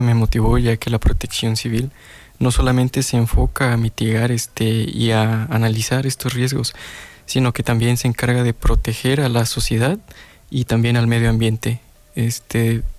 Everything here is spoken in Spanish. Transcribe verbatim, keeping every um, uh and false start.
Me motivó ya que la protección civil no solamente se enfoca a mitigar este y a analizar estos riesgos, sino que también se encarga de proteger a la sociedad y también al medio ambiente. Este,